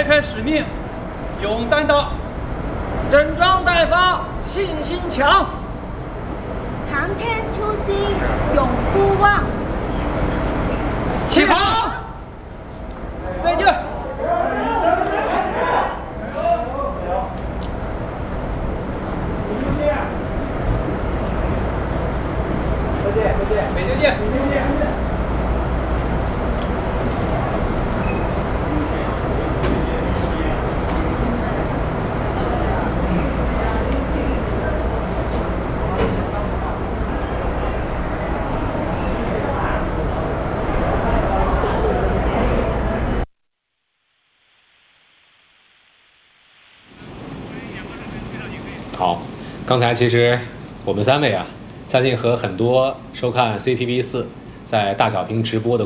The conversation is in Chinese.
怀揣使命，勇担当，整装待发，信心强， 航天初心永不忘。 起跑！再见。北京见。 好，刚才其实我们3位啊，相信和很多收看 CCTV4在大小屏直播的